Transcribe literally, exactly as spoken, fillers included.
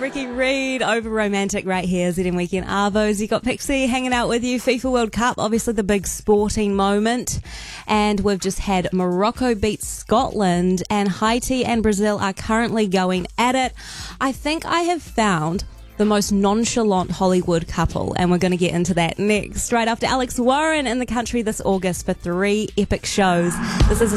Ricky Reed over Romantic right here, Z M Weekend Arvos. You got Pixie hanging out with you. FIFA World Cup, obviously the big sporting moment. And we've just had Morocco beat Scotland, and Haiti and Brazil are currently going at it. I think I have found the most nonchalant Hollywood couple, and we're going to get into that next, right after Alex Warren in the country this August for three epic shows. This is